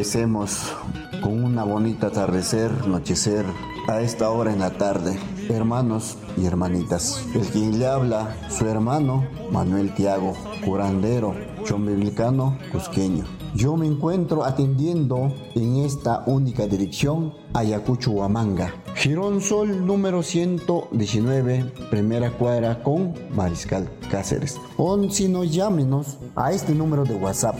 Empecemos con una bonita atardecer, anochecer, a esta hora en la tarde. Hermanos y hermanitas, el quien le habla, su hermano Manuel Tiago, curandero, chombiblicano, cusqueño. Yo me encuentro atendiendo en esta única dirección, Ayacucho, Huamanga. Girón Sol número 119, primera cuadra con Mariscal Cáceres. O si no, llámenos a este número de WhatsApp,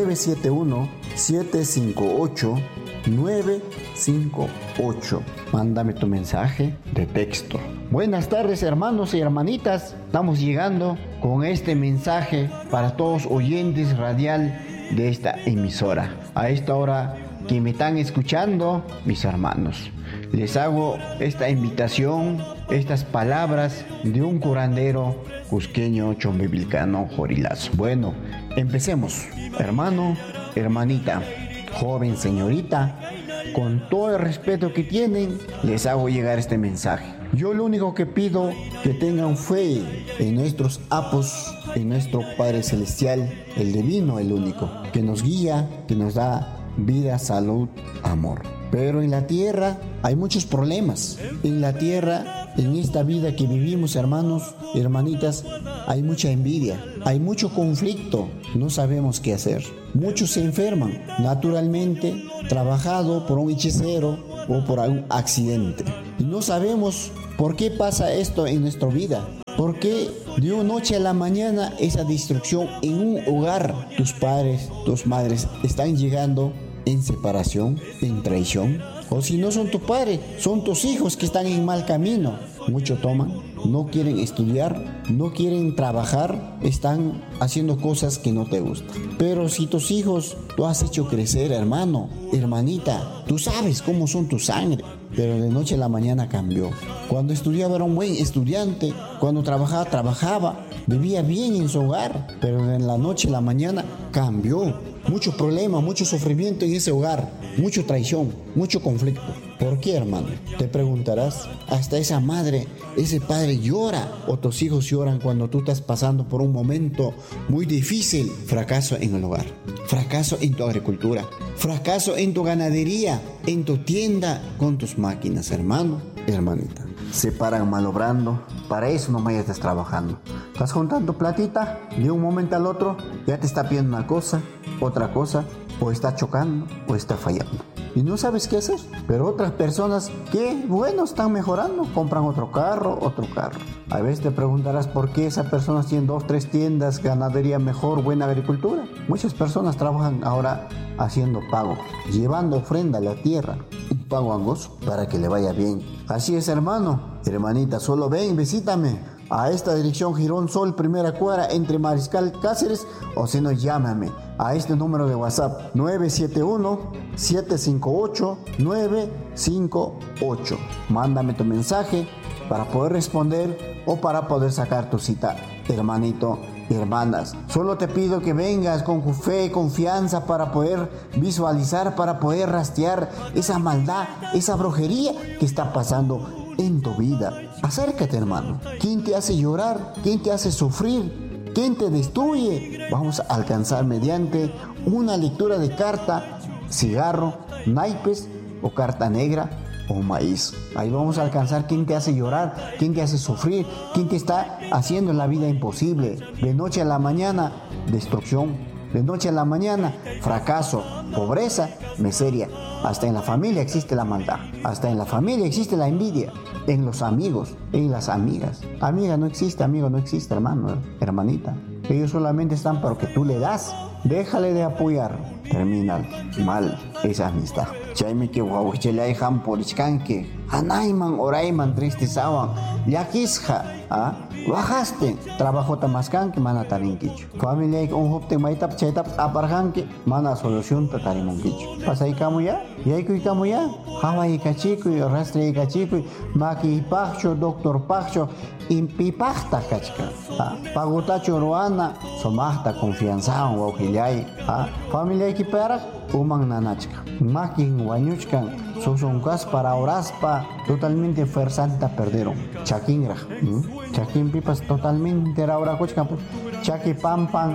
971-758-958. Mándame tu mensaje de texto. Buenas tardes, hermanos y hermanitas. Estamos llegando con este mensaje para todos oyentes radial de esta emisora. A esta hora que me están escuchando, mis hermanos, les hago esta invitación, estas palabras de un curandero cusqueño chombiblicano jorilazo. Bueno, empecemos. Hermano, hermanita, joven, señorita, con todo el respeto que tienen, les hago llegar este mensaje. Yo lo único que pido, que tengan fe en nuestros apos, en nuestro Padre Celestial, el divino, el único, que nos guía, que nos da vida, salud, amor. Pero en la tierra hay muchos problemas. En la tierra, en esta vida que vivimos, hermanos, hermanitas, hay mucha envidia, hay mucho conflicto, no sabemos qué hacer. Muchos se enferman, naturalmente, trabajado por un hechicero o por algún accidente. Y no sabemos por qué pasa esto en nuestra vida. ¿Por qué de una noche a la mañana esa destrucción en un hogar? Tus padres, tus madres están llegando en separación, en traición. O si no son tu padre, son tus hijos que están en mal camino. Mucho toman, no quieren estudiar, no quieren trabajar, están haciendo cosas que no te gustan. Pero si tus hijos tú has hecho crecer, hermano, hermanita, tú sabes cómo son tu sangre. Pero de noche a la mañana cambió. Cuando estudiaba era un buen estudiante, cuando trabajaba, vivía bien en su hogar. Pero de la noche a la mañana cambió. Mucho problema, mucho sufrimiento en ese hogar, mucha traición, mucho conflicto. ¿Por qué, hermano? Te preguntarás. Hasta esa madre, ese padre llora, o tus hijos lloran cuando tú estás pasando por un momento muy difícil. Fracaso en el hogar, fracaso en tu agricultura, fracaso en tu ganadería, en tu tienda, con tus máquinas, hermano, hermanita. Se paran malobrando, para eso nomás ya estás trabajando. Estás juntando platita, de un momento al otro ya te está pidiendo una cosa, otra cosa, o está chocando, o está fallando. Y no sabes qué hacer. Pero otras personas que, bueno, están mejorando, compran otro carro. A veces te preguntarás por qué esas personas tienen 2, 3 tiendas, ganadería mejor, buena agricultura. Muchas personas trabajan ahora haciendo pago, llevando ofrenda a la tierra, un pago angoso para que le vaya bien. Así es, hermano, hermanita, solo ven, visítame a esta dirección, Girón Sol, primera cuadra, entre Mariscal Cáceres, o si no, llámame a este número de WhatsApp, 971-758-958. Mándame tu mensaje para poder responder o para poder sacar tu cita, hermanito y hermanas. Solo te pido que vengas con fe, confianza, para poder visualizar, para poder rastrear esa maldad, esa brujería que está pasando en tu vida. Acércate, hermano. ¿Quién te hace llorar? ¿Quién te hace sufrir? ¿Quién te destruye? Vamos a alcanzar mediante una lectura de carta, cigarro, naipes o carta negra o maíz. Ahí vamos a alcanzar quién te hace llorar, quién te hace sufrir, quién te está haciendo la vida imposible. De noche a la mañana, destrucción. De noche a la mañana, fracaso, pobreza, miseria. Hasta en la familia existe la maldad. Hasta en la familia existe la envidia. En los amigos, en las amigas. Amiga no existe, amigo no existe, hermano, hermanita. Ellos solamente están para que tú le das. Déjale de apoyar. Termina mal esa amistad. Chaymi que wawichilay hampurishkanki. Anayman orayman tristesawan. Llakisqa, bajaste. Trabajo tamaskanki mana tarinkichu. Familia un hopte maitap chaytap aparjanki. Mana solución tatarimunkichu. Pasaykamuya, yaykuykamuya. Hawaii kachikuy, rastre kachikuy. Maki pachcho, doctor pachcho. Impipachta kachka. Pagutacho ruana. Somachta confianzawan wawkillay. Familia kiparak uman nanachka. Makin wañuchkan. Sosunkas para oraspa. Totalmente fuerzanta perdieron. Chakingra. Chakin pipas totalmente raura kuchkan. Chaki pampan.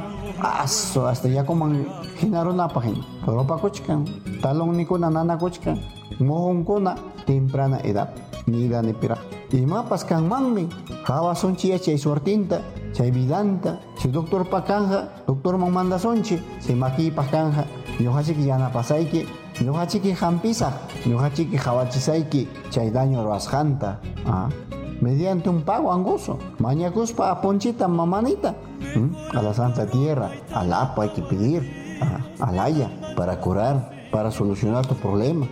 Aso, hasta ya coman hinaruna página. Ropa cochcan, talón ni kuna nana cochcan, mojón kuna, temprana edad, ni da ni pira. Y mapas can mami, java son chia chay suertinta, chay vidanta, si doctor pakanja, doctor manda sonche, se maki pakanja, yo hachi que yana pasaiki, yo hachi que jampisa, yo hachi que javachisaiki, chay daño rasjanta, mediante un pago angoso, mañacuspa a ponchita mamanita, a la Santa Tierra, al APA hay que pedir, al Haya, para curar, para solucionar tu problema.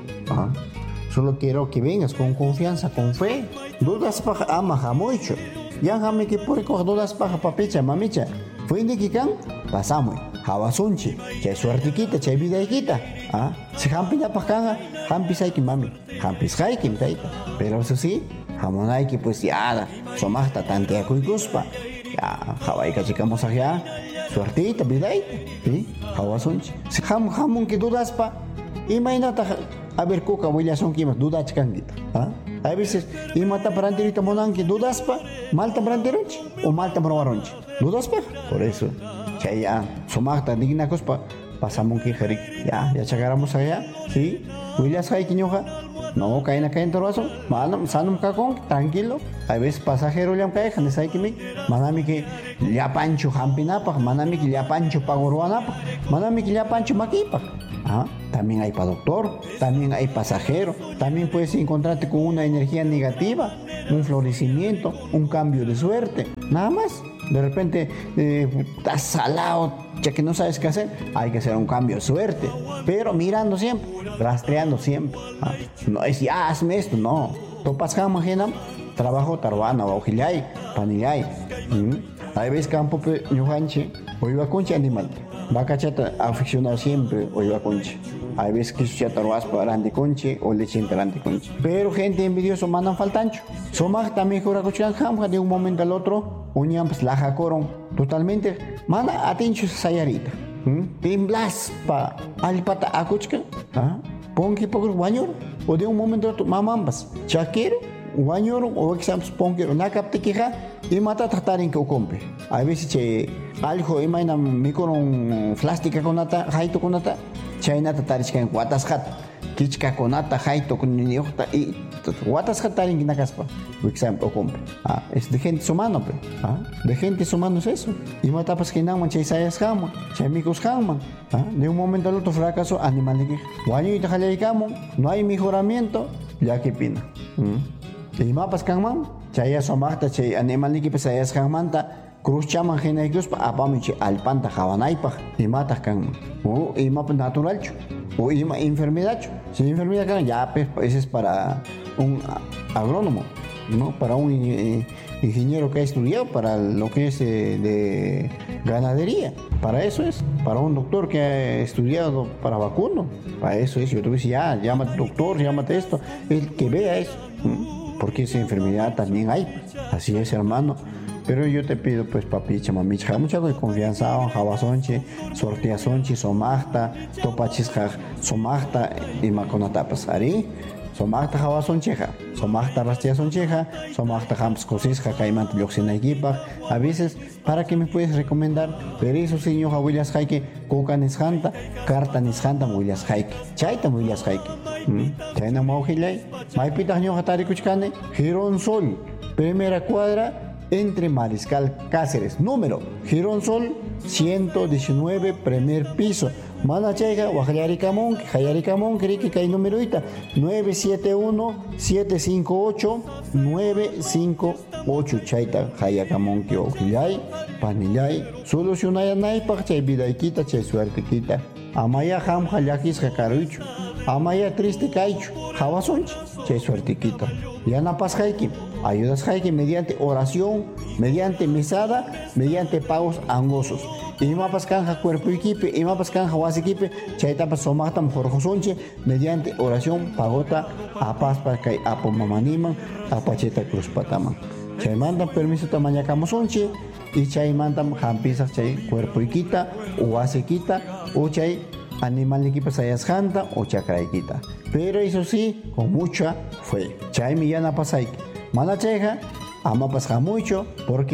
Solo quiero que vengas con confianza, con fe. Dudas paja ama jamucho. Ya jame que por coger dudas paja papicha, mamicha. Fue de que pasamos. Jabasunchi, chay suertiquita, chay vidaiquita. Si jampina pajanga, jampis hay que mami. Jampis hay que taita. Pero eso sí, jamonay que pues ya, somasta tantea cuicuspa. Ya, jabaika chicamos allá. Suertita, vidaita. ¿Sí? Jabasunchi. Si jamón que dudas pa. Imagínate. A ver, coca, voy a son que más dudas canguita. A veces, y mata para anterita monanque, dudas pa, malta para anteronche o malta para varonche. Dudas pa. Por eso, ya, somata digna cospa, pasamos que jari, ya chagaramos allá, sí. Willias hay quiñoja, no caen acá en torbazo, manam, sanum cacón, tranquilo. A veces pasajero le han caído, ne sabe que me, manami que ya pancho jampinapa, manami que ya pancho pagoruanapa, manami que ya pancho maquipa. También hay para doctor, también hay pasajero, también puedes encontrarte con una energía negativa, un florecimiento, un cambio de suerte, nada más. De repente estás salado, ya que no sabes qué hacer, hay que hacer un cambio de suerte, pero mirando siempre, rastreando siempre. No es ya hazme esto, no. Topas jamás trabajo tarbana, ojilay, panillay. Hay veces campo ñujanche, oiva concha animal. Vaca chata aficionado siempre oiva concha. Hay veces que su chata roaspa arante conche o leche entrante conche. Pero gente envidiosa mandan faltancho. Somag también jura cochán jamja de un momento al otro. Uñan pues laja coron. Totalmente. Mana atencho sayarita. Timblas pa alipata acuchka. Ponque pogro guañor. O de un momento al otro mamambas. Chaquero. Guañoro o exams ponquero. Nakapte queja. Y mata tratar en que ocompe. Hay veces que algo imagina mi con plástica con nata, jaito con nata. Chaynata tarishka en watashat, kichka konata, jaito con niñota y watashat tarin en nakaspa. Exam o compre. Es de gente humano, pero. De gente humano es eso. Y matapas que naman chay sayas jama, chay micos jama. De un momento al otro fracaso animal de que. Guaño y tajalaycamo, no hay mejoramiento, ya que pina. Y mapas kanman, chaya somata, chay animal de que pesayas jamanta. Cruz chaman gena Dios pa apamiche alpanta jabanaipa y matas can o y mapa natural o y enfermedad. Si enfermedad can ya pues ese es para un agrónomo, no para un ingeniero que ha estudiado para lo que es de ganadería. Para eso es, para un doctor que ha estudiado para vacuno. Para eso es, yo te decía, ya, llámate doctor, llámate esto, el que vea eso, porque esa enfermedad también hay. Así es, hermano. Pero yo te pido, pues, papicha, mamicha, mucha confianza, jabasonche, sorteasonche, somachta, topachisja, somachta, y maconatapas, ¿ari? Somachta jabasoncheja, somachta rastiasoncheja, somachta jamscosisja, caimante yoxinaikipa. A veces, ¿para qué me puedes recomendar? Pero eso, señor, Willias Jaike, coca nishanta, carta nishanta, Willias Jaike, chaita Willias Jaike. Chaina maujilay, maipita ñoja tarikuchkane, Girón Sol, primera cuadra, entre Mariscal Cáceres, número Gironsol 119, primer piso. Manachaiga, Guajayaricamón, Jayaricamón, Criki, que hay numeroita 971-758-958. Chaita, Jayacamón, que ojillay, panillay, solucionaya naipa, chay vidaiquita, chay suertequita. Amaya ham, jayakis, jacarucho. Amaya triste caicho, jabasonchi, chay suertequita. Yana pasjaiki. Ayudas Jaike mediante oración, mediante mesada, mediante pagos angosos. Y mapas canja cuerpo equipe, y mapas canja was equipe, chaitapas somatam jorjosonche, mediante oración, pagota, apas para que apomamaniman, apacheta cruz pataman. Chay mandan permiso tamaña camosonche, y chay mandan jampisas chay cuerpo equita, o asequita, o chay animal equipa sayas janta, o chacraiquita. Pero eso sí, con mucha fe. Chay millana pasaike. Mala cheja, ama pasja mucho, porque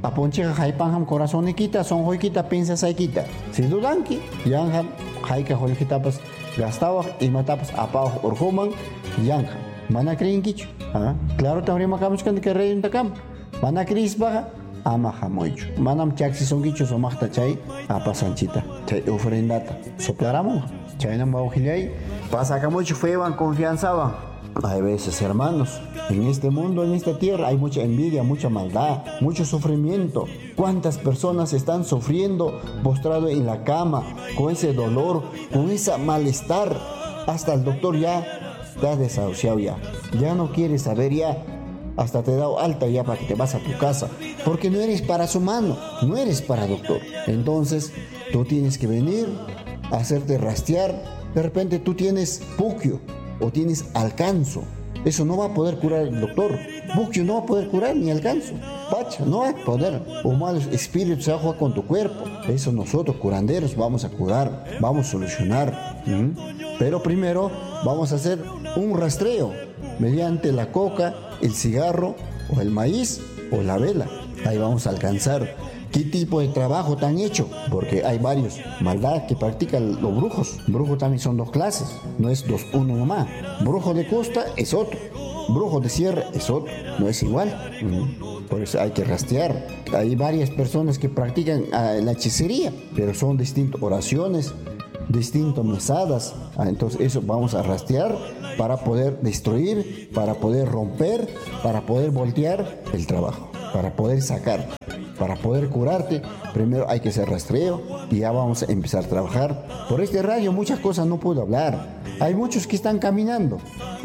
aponcheja jaipanjam corazoniquita, son joiquita, piensas aiquita. Si dudanki, yanjam, jaika joiquitapas, gastaba y matapas apajo orjuman, yanjam. Mana creen quicho. Claro, también macamos que rey un tacam. Mana cris baja, ama jamoicho. Manam chaxi son quichos o machta chay, apa sanchita, chay ofrendata. Soplaramos, chay nam baujilay. Pasa camocho feban, confianzaban. Hay veces, hermanos, en este mundo, en esta tierra, hay mucha envidia, mucha maldad, mucho sufrimiento. ¿Cuántas personas están sufriendo postrado en la cama, con ese dolor, con ese malestar? Hasta el doctor ya está desahuciado ya no quiere saber ya, hasta te da alta ya para que te vas a tu casa, porque no eres para su mano, no eres para doctor. Entonces, tú tienes que venir a hacerte rastrear. De repente tú tienes puquio o tienes alcanzo. Eso no va a poder curar el doctor. Puquio no va a poder curar ni alcanzo. Pacha, no va a poder. O malos espíritus se va a jugar con tu cuerpo. Eso nosotros, curanderos, vamos a curar, vamos a solucionar. Pero primero vamos a hacer un rastreo mediante la coca, el cigarro o el maíz o la vela. Ahí vamos a alcanzar qué tipo de trabajo te han hecho, porque hay varios maldad que practican los brujos. Brujos también son dos clases, no es uno nomás. Brujo de costa es otro, brujo de sierra es otro, no es igual. Por eso hay que rastrear. Hay varias personas que practican la hechicería, pero son distintas oraciones, distintas mesadas. Entonces eso vamos a rastrear para poder destruir, para poder romper, para poder voltear el trabajo, para poder sacar. Para poder curarte, primero hay que hacer rastreo y ya vamos a empezar a trabajar. Por este radio muchas cosas no puedo hablar. Hay muchos que están caminando,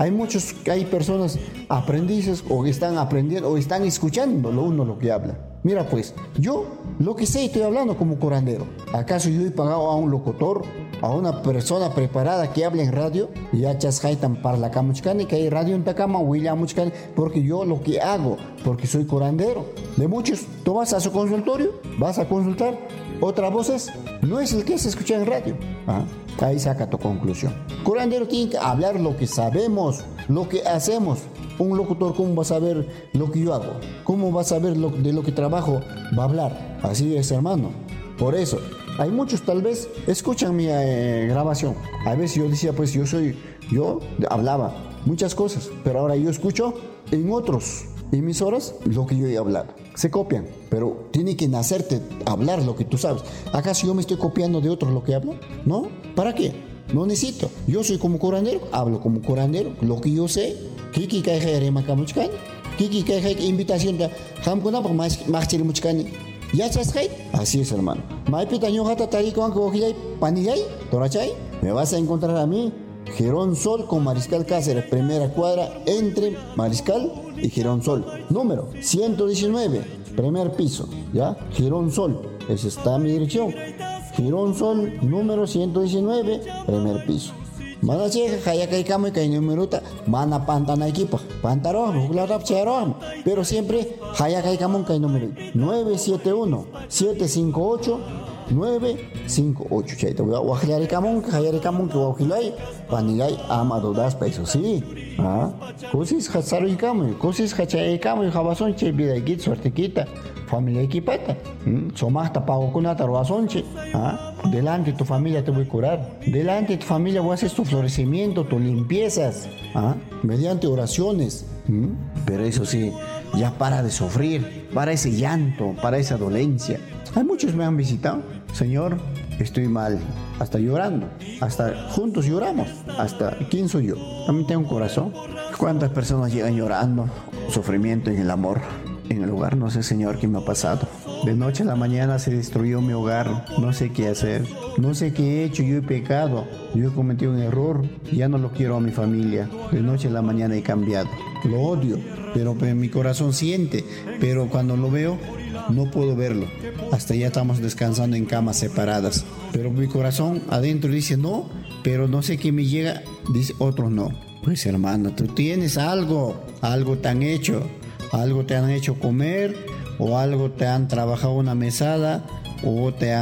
hay personas aprendices o que están aprendiendo o están escuchando lo que habla. Mira pues, yo lo que sé estoy hablando como curandero. ¿Acaso yo he pagado a un locutor, a una persona preparada que habla en radio? Ya chasjaitan para la camuchcani, que hay radio en Tacama, William Muchcani, porque yo lo que hago, porque soy curandero. De muchos, tú vas a su consultorio, vas a consultar, otras voces, no es el que se escucha en radio. Ahí saca tu conclusión. Curandero tiene que hablar lo que sabemos, lo que hacemos. Un locutor, ¿cómo va a saber lo que yo hago? ¿Cómo va a saber de lo que trabajo? Va a hablar. Así es, hermano. Por eso, hay muchos tal vez escuchan mi grabación. A veces yo decía, pues yo hablaba muchas cosas, pero ahora yo escucho en otros emisoras lo que yo he hablado. Se copian, pero tiene que nacerte hablar lo que tú sabes. ¿Acaso yo me estoy copiando de otros lo que hablo? ¿No? ¿Para qué? No necesito. Yo soy como curandero, hablo como curandero, lo que yo sé. Kiki kai jere makamuchkani, kiki kai jere invitación de hamkuna por más muchkani. ¿Ya estás ahí? Así es, hermano. Maipita ñojata tariko anko ojillay panillay, torachay. Me vas a encontrar a mí, Girón Sol con Mariscal Cáceres, primera cuadra entre Mariscal y Girón Sol. Número 119, primer piso, ¿ya? Girón Sol, esa está mi dirección. Girón Sol, número 119, primer piso. Mana cheja kaya kay kamo kay numeruta mana pantana equipa pantaron juglar cheron, pero siempre haya kay kamo kay número 971 758 958 chaito wajari kamo que wajilay panilay amado das pesos sí cosis hasaru kamo cosis hachay kamo y jabason che vida git suerte quita familia equipata somasta pago kunata roasonche delante de tu familia te voy a curar, delante de tu familia voy a hacer tu florecimiento, tus limpiezas, mediante oraciones. Pero eso sí, ya para de sufrir, para ese llanto, para esa dolencia. Hay muchos me han visitado, Señor, estoy mal, hasta llorando, hasta juntos lloramos, hasta ¿quién soy yo? También tengo un corazón. ¿Cuántas personas llegan llorando? Sufrimiento en el amor. En el hogar, no sé, Señor, qué me ha pasado. De noche a la mañana se destruyó mi hogar. No sé qué hacer. No sé qué he hecho. Yo he pecado. Yo he cometido un error. Ya no lo quiero a mi familia. De noche a la mañana he cambiado. Lo odio. Pero mi corazón siente. Pero cuando lo veo, no puedo verlo. Hasta ya estamos descansando en camas separadas. Pero mi corazón adentro dice no. Pero no sé qué me llega. Dice otro no. Pues hermano, tú tienes algo. Algo tan hecho. Algo te han hecho comer, o algo te han trabajado una mesada, o te han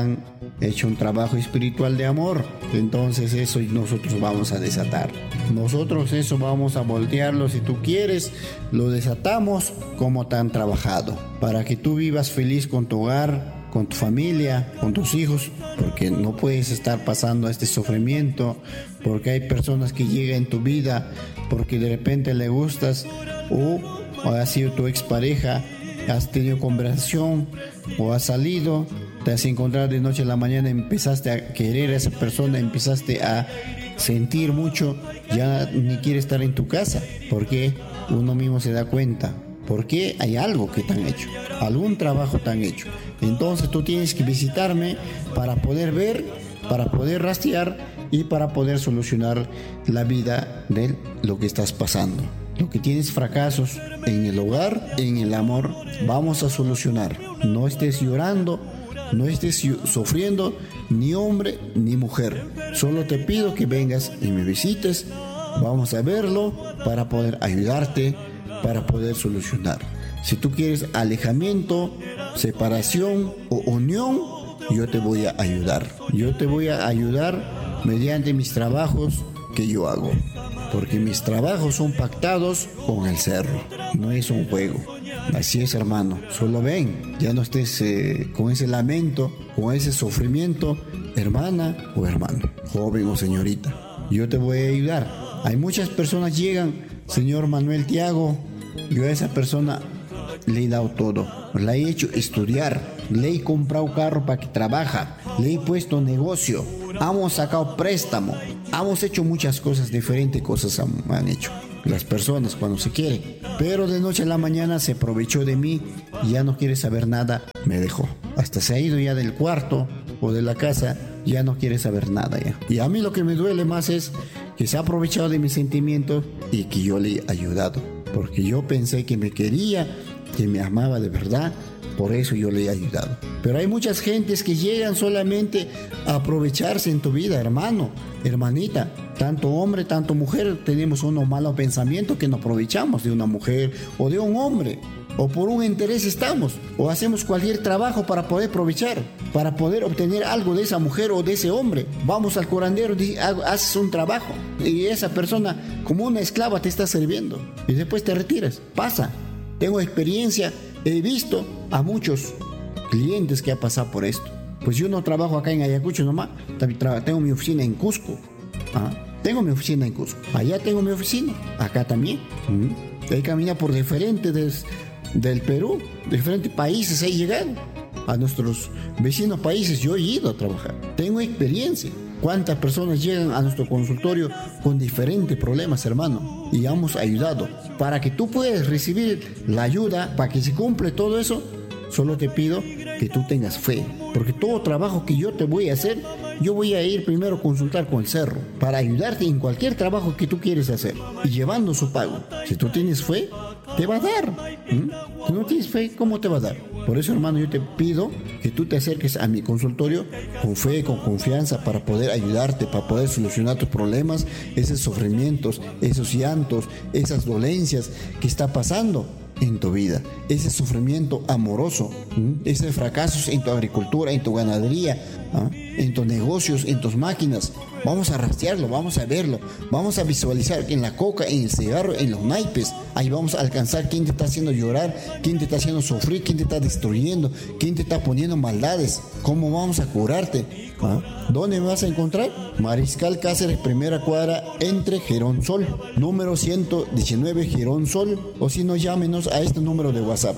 hecho un trabajo espiritual de amor. Entonces eso nosotros vamos a desatar. Nosotros eso vamos a voltearlo, si tú quieres, lo desatamos como te han trabajado, para que tú vivas feliz con tu hogar, con tu familia, con tus hijos, porque no puedes estar pasando este sufrimiento, porque hay personas que llegan en tu vida porque de repente le gustas o ha sido tu expareja, has tenido conversación o has salido, te has encontrado de noche a la mañana, empezaste a querer a esa persona, empezaste a sentir mucho, ya ni quiere estar en tu casa, porque uno mismo se da cuenta, porque hay algo que te han hecho, algún trabajo te han hecho. Entonces tú tienes que visitarme para poder ver, para poder rastrear y para poder solucionar la vida de lo que estás pasando. Lo que tienes fracasos en el hogar, en el amor, vamos a solucionar. No estés llorando, no estés sufriendo, ni hombre ni mujer. Solo te pido que vengas y me visites. Vamos a verlo para poder ayudarte, para poder solucionar. Si tú quieres alejamiento, separación o unión, yo te voy a ayudar. Yo te voy a ayudar mediante mis trabajos que yo hago. Porque mis trabajos son pactados con el cerro, no es un juego. Así es, hermano, solo ven, ya no estés con ese lamento, con ese sufrimiento, hermana o hermano, joven o señorita. Yo te voy a ayudar. Hay muchas personas llegan, señor Manuel Tiago, yo a esa persona le he dado todo, la he hecho estudiar, le he comprado carro para que trabaja, le he puesto negocio, hemos sacado préstamo, hemos hecho muchas cosas, diferentes cosas han hecho las personas cuando se quieren, pero de noche a la mañana se aprovechó de mí y ya no quiere saber nada, me dejó, hasta se ha ido ya del cuarto o de la casa, ya no quiere saber nada ya. Y a mí lo que me duele más es que se ha aprovechado de mis sentimientos y que yo le he ayudado, porque yo pensé que me quería, que me amaba de verdad, por eso yo le he ayudado. Pero hay muchas gentes que llegan solamente a aprovecharse en tu vida, hermano, hermanita. Tanto hombre, tanto mujer, tenemos unos malos pensamientos que nos aprovechamos de una mujer o de un hombre. O por un interés estamos, o hacemos cualquier trabajo para poder aprovechar, para poder obtener algo de esa mujer o de ese hombre. Vamos al curandero, haces un trabajo y esa persona como una esclava te está sirviendo y después te retiras. Pasa. Tengo experiencia, he visto a muchos clientes que han pasado por esto. Pues yo no trabajo acá en Ayacucho nomás, tengo mi oficina en Cusco. Tengo mi oficina en Cusco, allá tengo mi oficina, acá también. He caminado por diferentes del Perú, diferentes países he llegado. A nuestros vecinos países yo he ido a trabajar. Tengo experiencia. ¿Cuántas personas llegan a nuestro consultorio con diferentes problemas, hermano? Y hemos ayudado. Para que tú puedas recibir la ayuda, para que se cumple todo eso, solo te pido que tú tengas fe. Porque todo trabajo que yo te voy a hacer, yo voy a ir primero a consultar con el cerro para ayudarte en cualquier trabajo que tú quieres hacer y llevando su pago. Si tú tienes fe, te va a dar. Si no tienes fe, ¿cómo te va a dar? Por eso, hermano, yo te pido que tú te acerques a mi consultorio con fe, con confianza, para poder ayudarte, para poder solucionar tus problemas, esos sufrimientos, esos llantos, esas dolencias que está pasando en tu vida, ese sufrimiento amoroso, esos fracasos en tu agricultura, en tu ganadería, en tus negocios, en tus máquinas. Vamos a rastrearlo, vamos a verlo, vamos a visualizar en la coca, en el cigarro, en los naipes. Ahí vamos a alcanzar quién te está haciendo llorar, quién te está haciendo sufrir, quién te está destruyendo, quién te está poniendo maldades. ¿Cómo vamos a curarte? ¿Dónde me vas a encontrar? Mariscal Cáceres, primera cuadra, entre Girón Sol, número 119 Girón Sol, o si no, llámenos a este número de WhatsApp,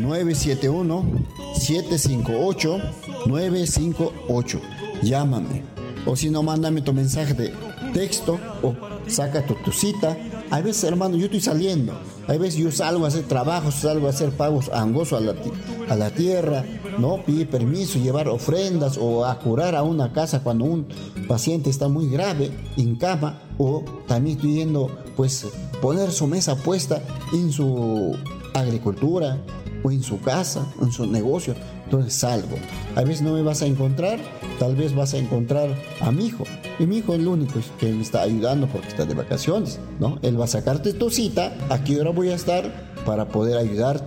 971-758-958. Llámame, o si no, mándame tu mensaje de texto o saca tu cita. A veces, hermano, yo estoy saliendo, a veces yo salgo a hacer trabajos, salgo a hacer pagos angosos a la tierra, ¿no? Pide permiso, llevar ofrendas o a curar a una casa cuando un paciente está muy grave en cama, o también estoy yendo, pues, poner su mesa puesta en su agricultura o en su casa, en su negocio. Entonces salgo. A veces no me vas a encontrar, tal vez vas a encontrar a mi hijo. Y mi hijo es el único que me está ayudando porque está de vacaciones, ¿no? Él va a sacarte tu cita, a qué hora voy a estar para poder ayudarte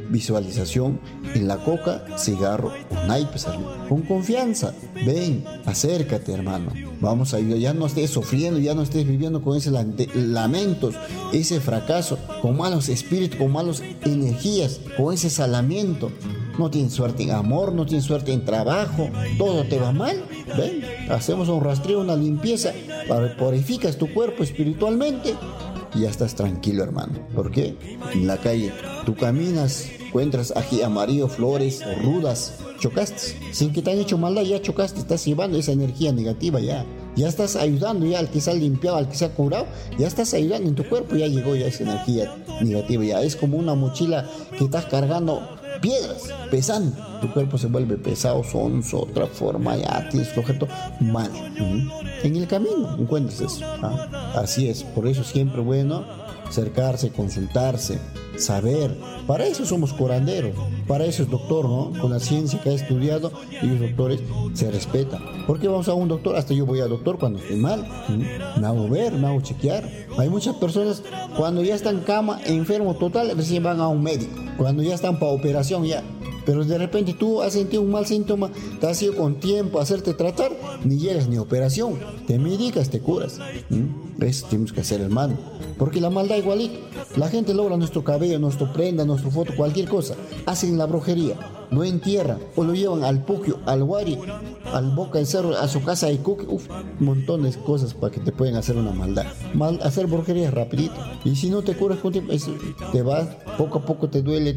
visualización en la coca, cigarro o naipes, hermano. Con confianza, ven, acércate, hermano. Vamos a ayudar, ya no estés sufriendo, ya no estés viviendo con ese lamentos, ese fracaso, con malos espíritus, con malas energías, con ese salamiento. No tienes suerte en amor, no tienes suerte en trabajo, todo te va mal. Ven, hacemos un rastreo, una limpieza, purificas tu cuerpo espiritualmente y ya estás tranquilo, hermano. ¿Por qué? En la calle tú caminas, encuentras ají amarillo, flores o rudas, chocaste. Sin que te han hecho maldad, ya chocaste, estás llevando esa energía negativa ya. Ya estás ayudando ya al que se ha limpiado, al que se ha curado, ya estás ayudando en tu cuerpo, ya llegó ya esa energía negativa. Ya es como una mochila que estás cargando piedras, pesando. Tu cuerpo se vuelve pesado, sonso, otra forma, ya tienes flojeto, mal. En el camino encuentras eso. Así es, por eso siempre bueno acercarse, consultarse, saber. Para eso somos curanderos, para eso es doctor, ¿no? Con la ciencia que ha estudiado, y los doctores se respetan. ¿Por qué vamos a un doctor? Hasta yo voy al doctor cuando estoy mal. Me hago ver, me hago chequear. Hay muchas personas cuando ya están en cama, enfermo total, recién van a un médico. Cuando ya están para operación ya. Pero de repente tú has sentido un mal síntoma, te has ido con tiempo a hacerte tratar, ni llegas ni operación. Te medicas, te curas. Eso tenemos que hacer, hermano. Porque la maldad igualito. La gente logra nuestro cabello, nuestra prenda, nuestra foto, cualquier cosa. Hacen la brujería, lo entierran o lo llevan al puquio, al guari, al boca del cerro, a su casa de cuque. Un montón de cosas para que te pueden hacer una maldad. Hacer brujería es rapidito. Y si no te curas con tiempo, te vas, poco a poco te duele.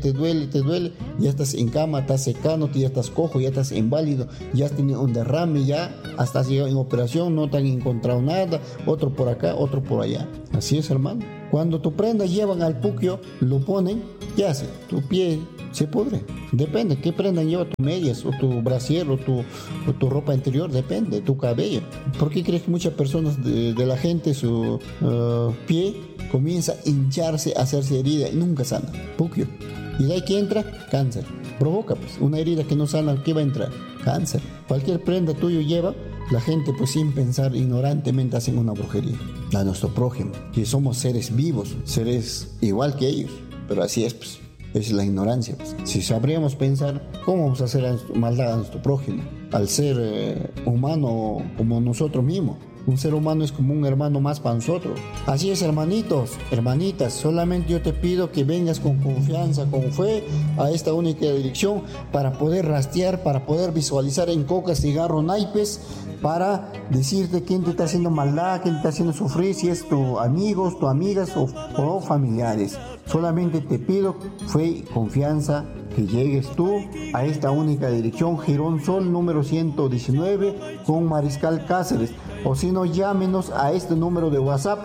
Ya estás en cama, estás secando, ya estás cojo, ya estás inválido, ya has tenido un derrame, ya hasta has llegado en operación, no te han encontrado nada, otro por acá, otro por allá. Así es, hermano. Cuando tu prenda llevan al puquio, lo ponen, ¿qué hace? Tu pie se pudre. Depende, ¿qué prenda lleva? Tu medias, o tu brasier, o tu ropa interior, depende, tu cabello. ¿Por qué crees que muchas personas de la gente, su pie comienza a hincharse, a hacerse herida y nunca sana? Puquio. Y de ahí que entra, cáncer. Provoca pues una herida que no sana, ¿qué va a entrar? Cáncer. Cualquier prenda tuyo lleva, la gente pues sin pensar ignorantemente hacen una brujería a nuestro prójimo, que somos seres vivos, seres igual que ellos, pero así es pues, es la ignorancia pues. Si sabríamos pensar, ¿cómo vamos a hacer maldad a nuestro prójimo? Al ser humano como nosotros mismos. Un ser humano es como un hermano más para nosotros. Así es, hermanitos, hermanitas, solamente yo te pido que vengas con confianza, con fe a esta única dirección para poder rastrear, para poder visualizar en coca, cigarro, naipes, para decirte quién te está haciendo maldad, quién te está haciendo sufrir, si es tu amigos, tu amigas o familiares. Solamente te pido fe y confianza, que llegues tú a esta única dirección, Girón Sol número 119 con Mariscal Cáceres, o si no, llámenos a este número de WhatsApp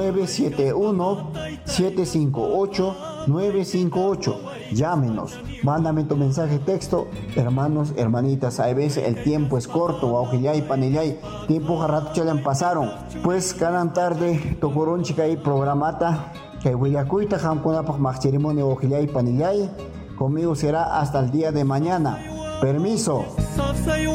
971-758-958. Llámenos, mándame tu mensaje texto, hermanos, hermanitas. A veces el tiempo es corto, Baujillay, Panillay, tiempo rato chalan pasaron. Pues cada tarde tocorón chica y programata que huillacuita jamconapaj más ceremonia Baujillay, Panillay. Conmigo será hasta el día de mañana. Permiso.